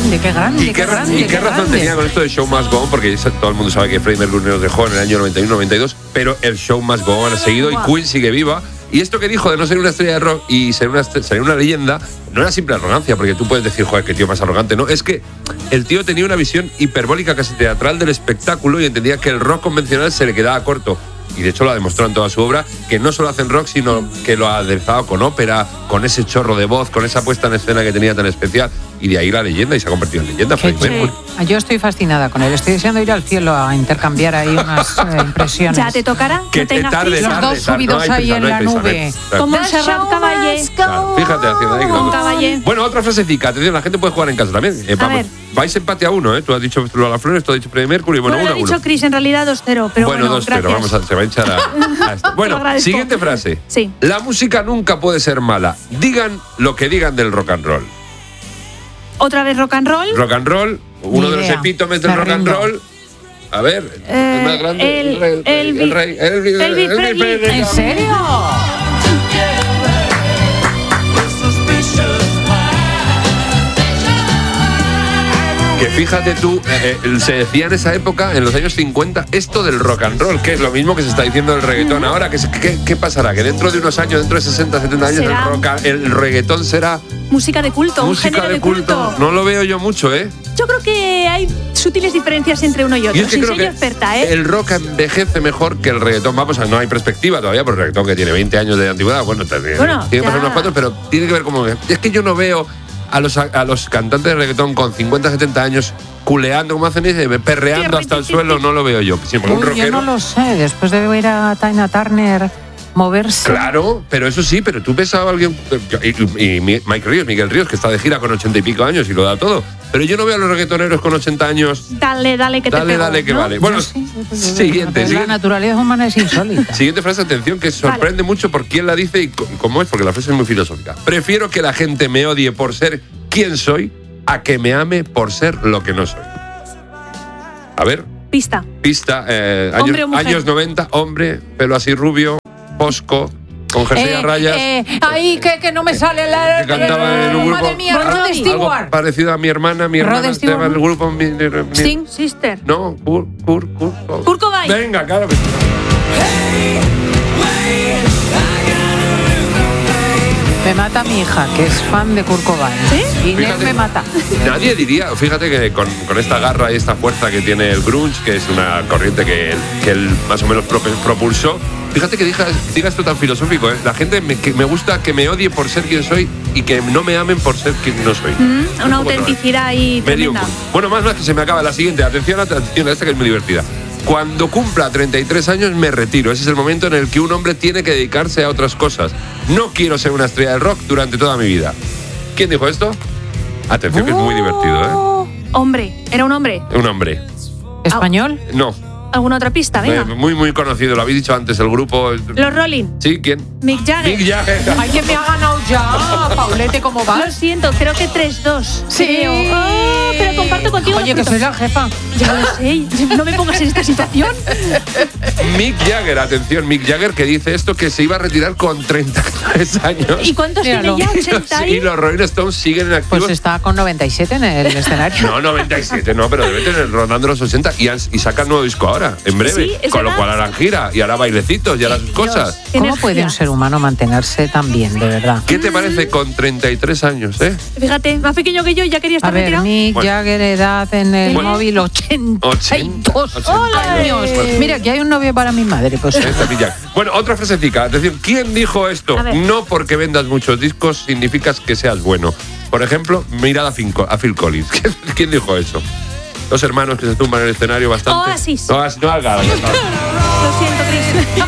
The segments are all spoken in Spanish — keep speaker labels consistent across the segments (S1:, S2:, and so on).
S1: grande, qué grande.
S2: ¿Y qué razón tenía con esto de Show Must Go On? Porque todo el mundo sabe que Freddie Mercury nos dejó en el año 91-92, pero el Show Must Go On ha seguido y Queen sigue viva. Y esto que dijo de no ser una estrella de rock y ser una leyenda, no era simple arrogancia, porque tú puedes decir, joder, qué tío más arrogante. No, es que el tío tenía una visión hiperbólica, casi teatral del espectáculo y entendía que el rock convencional se le quedaba corto. Y de hecho lo ha demostrado en toda su obra, que no solo hacen rock, sino que lo ha aderezado con ópera, con ese chorro de voz, con esa puesta en escena que tenía tan especial. Y de ahí la leyenda, y se ha convertido en leyenda.
S1: Yo estoy fascinada con él. Estoy deseando ir al cielo a intercambiar ahí unas impresiones.
S3: ¿Ya te tocará?
S2: Que te tarde,
S1: los dos subidos ahí en la nube.
S3: Como Serrat Caballé.
S2: Claro, fíjate, haciendo ahí.
S3: Con Caballé.
S2: Bueno, otra frasecita. Atención, la gente puede jugar en casa también.
S3: ver.
S2: Vais empate a 1, ¿eh? Tú has dicho Lola Flores, tú has dicho Freddie Mercury. Bueno, 1-1.
S3: Lo ha dicho Chris, en realidad 2-0. Pero bueno,
S2: 2-0. Vamos se va a hinchar a esto. Bueno, siguiente frase.
S3: Sí.
S2: La música nunca puede ser mala. Digan lo que digan del rock and roll.
S3: ¿Otra vez rock and roll?
S2: Rock and roll, uno de los epítomes del rock and roll. A ver, el más grande, el rey.
S3: Elvis Presley.
S1: ¿En serio?
S2: Que fíjate tú, se decía en esa época, en los años 50, esto del rock and roll, que es lo mismo que se está diciendo del reggaetón ahora. ¿Qué pasará? Que dentro de unos años, dentro de 60, 70 años, el reggaetón será...
S3: Música de culto,
S2: música
S3: un género
S2: de culto. No lo veo yo mucho, ¿eh?
S3: Yo creo que hay sutiles diferencias entre uno y otro.
S2: Yo creo que
S3: experta, ¿eh?
S2: El rock envejece mejor que el reggaetón. Vamos, no hay perspectiva todavía por el reggaetón, que tiene 20 años de antigüedad. Bueno, tiene que pasar unos cuantos, pero tiene que ver cómo... Es que yo no veo a los cantantes de reggaetón con 50, 70 años culeando, como hacen, perreando hasta el suelo. No lo veo yo.
S1: Yo no lo sé. Después de ver a Tina Turner moverse.
S2: Claro, pero eso sí, pero tú ves a alguien, y Miguel Ríos, que está de gira con 80 y pico años y lo da todo. Pero yo no veo a los reggaetoneros con 80 años.
S3: Dale, que te pego,
S2: dale, que
S3: ¿no?
S2: vale. Bueno, siguiente.
S1: La naturaleza humana es insólita.
S2: Siguiente frase, atención, que sorprende mucho por quién la dice y cómo es, porque la frase es muy filosófica. Prefiero que la gente me odie por ser quien soy a que me ame por ser lo que no soy. A ver.
S3: Pista.
S2: Años 90, hombre, pelo así rubio, posco, con jersey a rayas.
S1: Ahí que no me sale la...
S2: Que cantaba en un grupo.
S1: Madre mía, Rod Stewart.
S2: Algo parecido a mi hermana estaba en el grupo...
S3: Sting, Sister.
S2: No, Kurt
S3: Cobain.
S2: Venga, claro que sí.
S1: Me mata mi hija, que es fan de Kurt Cobain.
S3: ¿Sí?
S1: Inés me mata.
S2: Nadie diría, fíjate que con esta garra y esta fuerza que tiene el grunge, que es una corriente que él más o menos propulsó, fíjate que diga esto tan filosófico, ¿eh? La gente me gusta que me odie por ser quien soy y que no me amen por ser quien no soy.
S3: Una autenticidad ahí tremenda.
S2: Bueno, más que se me acaba la siguiente. Atención a esta que es muy divertida. Cuando cumpla 33 años me retiro. Ese es el momento en el que un hombre tiene que dedicarse a otras cosas. No quiero ser una estrella del rock durante toda mi vida. ¿Quién dijo esto? Atención, que es muy divertido, ¿eh?
S3: Hombre, era un hombre.
S2: Un hombre.
S1: ¿Español?
S2: No.
S3: ¿Alguna otra pista? Venga.
S2: Muy conocido, lo habéis dicho antes, el grupo...
S3: Los Rolling.
S2: ¿Sí? ¿Quién?
S3: Mick Jagger.
S1: Ay, que me ha ganado ya. Paulete, ¿cómo vas?
S3: Lo siento, creo que 3-2.
S1: Sí.
S3: Pero comparto contigo.
S1: Oye, que soy la jefa.
S3: Ya lo sé. No me pongas en esta situación.
S2: Mick Jagger, atención, Mick Jagger, que dice esto, que se iba a retirar con 33 años.
S3: ¿Y cuántos tiene ya? ¿80?
S2: Y los Rolling Stones siguen en activo.
S1: Pues está con 97 en el escenario.
S2: No, 97 no, pero debe tener rondando los 80 y sacan nuevo disco ahora, en breve.
S3: Sí,
S2: con lo cual harán gira y hará bailecitos y hará sus cosas.
S1: ¿Cómo puede un ser humano mantenerse tan bien, de verdad?
S2: ¿Qué te parece con 33 años,
S3: Fíjate, más pequeño que yo y ya quería estar retirado.
S1: A ver, Mick Jagger, edad en el móvil, 82 años. Mira, aquí hay un novio para mi madre. Pues.
S2: Bueno, otra frasecita. Atención, ¿quién dijo esto? No porque vendas muchos discos significa que seas bueno. Por ejemplo, mirad a Phil Collins. ¿Quién dijo eso? Dos hermanos que se tumban en el escenario bastante.
S3: Oasis.
S2: No haga.
S3: Lo siento, Chris.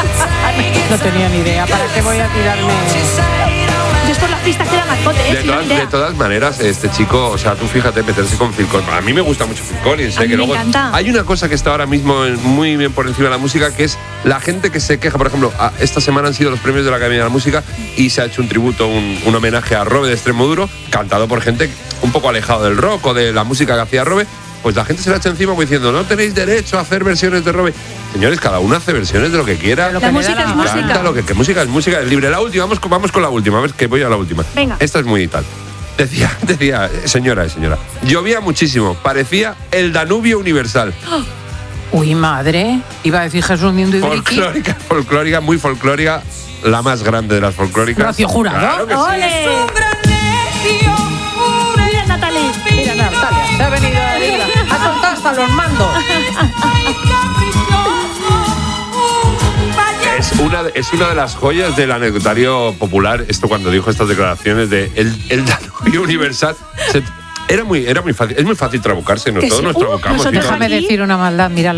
S1: No tenía ni idea. ¿Para qué voy a tirarme?
S3: Yo es por las pistas que era mascote,
S2: de todas maneras, este chico, o sea, tú fíjate, meterse con Phil Collins. A mí me gusta mucho Phil Collins,
S3: a mí
S2: que
S3: me
S2: luego
S3: encanta.
S2: Hay una cosa que está ahora mismo muy bien por encima de la música, que es la gente que se queja. Por ejemplo, esta semana han sido los premios de la Academia de la Música y se ha hecho un tributo, un homenaje a Robe de Extremoduro, cantado por gente un poco alejado del rock o de la música que hacía Robe. Pues la gente se la echa encima como diciendo, no tenéis derecho a hacer versiones de Robe. Señores, cada uno hace versiones de lo que quiera.
S3: La música es música.
S2: Que música es libre. La última, vamos con la última. A ver, que voy a la última.
S3: Venga.
S2: Esta es muy tal. Decía, señora, llovía muchísimo, parecía el Danubio universal.
S1: Uy, madre, iba a decir Jesús Nindo y Briki.
S2: Folclórica, muy folclórica, la más grande de las folclóricas.
S1: Rocío Jurado.
S2: Claro que sí.
S3: ¡Ole! Mira, Natalia.
S1: Mira, Natalia, se ha venido a decirla. Ha soltado hasta los mandos.
S2: Es una de las joyas del anecdotario popular, esto cuando dijo estas declaraciones de el Danubio universal. Era muy fácil, es muy fácil trabucarse, todos nos trabucamos.
S3: nosotros
S1: Déjame decir una maldad, mira